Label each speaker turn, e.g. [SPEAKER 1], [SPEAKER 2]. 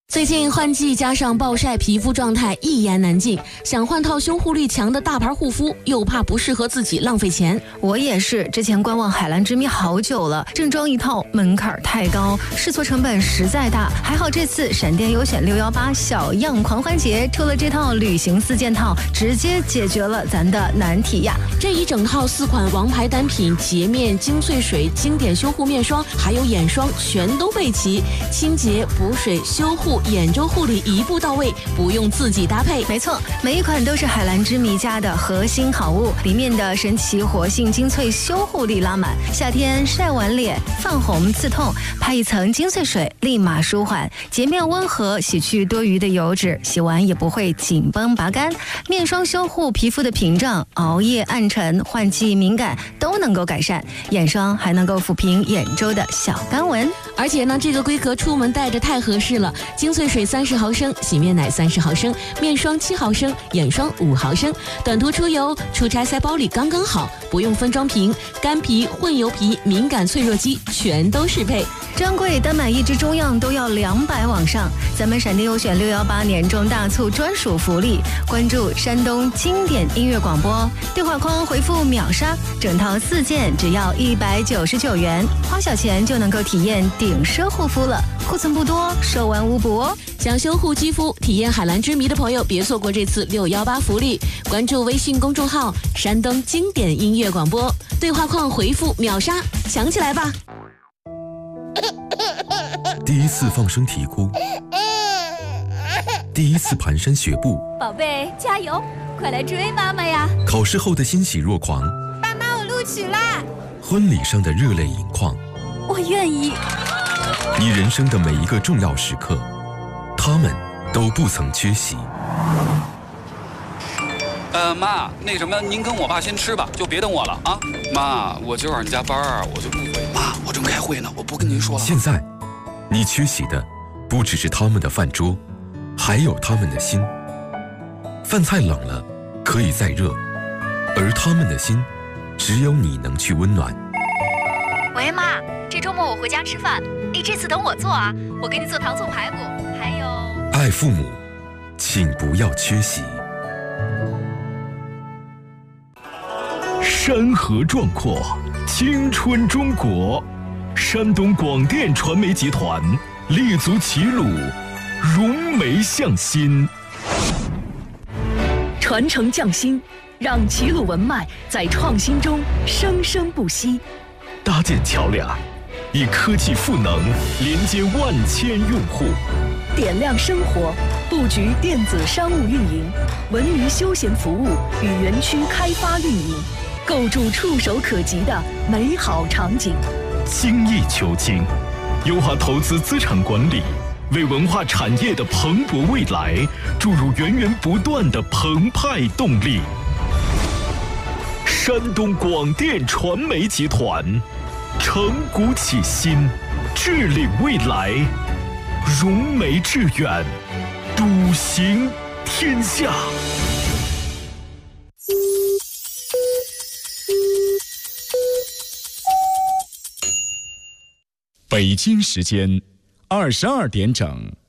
[SPEAKER 1] 最近换季加上暴晒，皮肤状态一言难尽。想换套修护力强的大牌护肤，又怕不适合自己浪费钱。
[SPEAKER 2] 我也是，之前观望海蓝之谜好久了，正装一套门槛太高，试错成本实在大。还好这次闪电优选618小样狂欢节出了这套旅行4件套，直接解决了咱的难题呀！
[SPEAKER 1] 这一整套4款王牌单品，洁面、精粹水、经典修护面霜，还有眼霜，全都备齐，清洁、补水、修护、眼周护理一步到位，不用自己搭配。
[SPEAKER 2] 没错，每一款都是海蓝之谜家的核心好物，里面的神奇活性精粹修护力拉满，夏天晒完脸泛红刺痛，拍一层精粹水立马舒缓，洁面温和，洗去多余的油脂，洗完也不会紧绷拔干。面霜修护皮肤的屏障，熬夜暗沉、换季敏感都能够改善，眼霜还能够抚平眼周的小干纹。
[SPEAKER 1] 而且呢，这个规格出门带着太合适了，精粹水30毫升，洗面奶30毫升，面霜7毫升，眼霜5毫升，短途出游、出差塞包里刚刚好，不用分装瓶，干皮、混油皮、敏感脆弱肌全都适配。
[SPEAKER 2] 专柜单买1支中样都要200往上，咱们闪电优选618年终大促专属福利，关注山东经典音乐广播，对话框回复秒杀，整套4件只要199元，花小钱就能够体验顶奢护肤了，库存不多，售完无补哦。
[SPEAKER 1] 想修护肌肤、体验海蓝之谜的朋友，别错过这次618福利，关注微信公众号山东经典音乐广播，对话框回复秒杀，抢起来吧。
[SPEAKER 3] 第一次放声啼哭，第一次蹒跚学步，
[SPEAKER 4] 宝贝加油，快来追妈妈呀！
[SPEAKER 3] 考试后的欣喜若狂，
[SPEAKER 4] 爸妈我录取啦！
[SPEAKER 3] 婚礼上的热泪盈眶，
[SPEAKER 4] 我愿意。
[SPEAKER 3] 你人生的每一个重要时刻，他们都不曾缺席。
[SPEAKER 5] 妈，那什么，您跟我爸先吃吧，就别等我了啊。妈，我今晚上加班，我就不回。妈，我正开会呢，我不跟您说了。
[SPEAKER 3] 现在，你缺席的不只是他们的饭桌，还有他们的心。饭菜冷了，可以再热，而他们的心，只有你能去温暖。
[SPEAKER 4] 喂，妈，这周末我回家吃饭，你这次等我做啊，我给你做糖醋排骨，还有……
[SPEAKER 3] 爱父母，请不要缺席。
[SPEAKER 6] 山河壮阔，青春中国。山东广电传媒集团立足齐鲁，融媒向心，
[SPEAKER 7] 传承匠心，让齐鲁文脉在创新中生生不息。
[SPEAKER 6] 搭建桥梁，以科技赋能连接万千用户，
[SPEAKER 7] 点亮生活，布局电子商务运营、文娱休闲服务与园区开发运营，构筑触手可及的美好场景。
[SPEAKER 6] 精益求精，优化投资资产管理，为文化产业的蓬勃未来注入源源不断的澎湃动力。山东广电传媒集团，承股启新，致领未来，融媒致远，笃行天下。
[SPEAKER 8] 北京时间22点整。